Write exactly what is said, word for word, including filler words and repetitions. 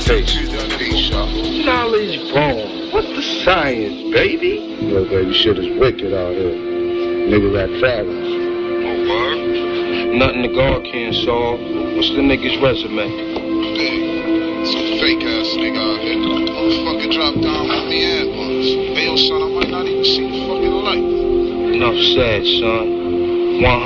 Peace. Peace, y'all. Knowledge bomb. What the science, baby? You know, baby, shit is wicked out here. Niggas got problems. Oh, word? Nothing the God can't solve. What's the nigga's resume? Hey, some fake ass nigga out here. Motherfucker dropped down with me at once. Hey, yo, son, I might not even see the fucking light. Enough said, son. one